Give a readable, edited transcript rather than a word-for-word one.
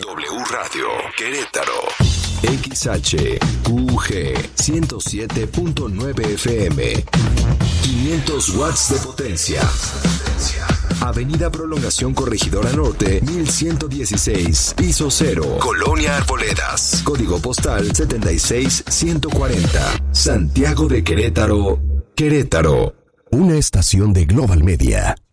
W Radio Querétaro. XHQG 107.9 FM. 500 watts de potencia. Avenida Prolongación Corregidora Norte, 1116, piso 0, Colonia Arboledas. Código postal 76140. Santiago de Querétaro, Querétaro. Una estación de Global Media.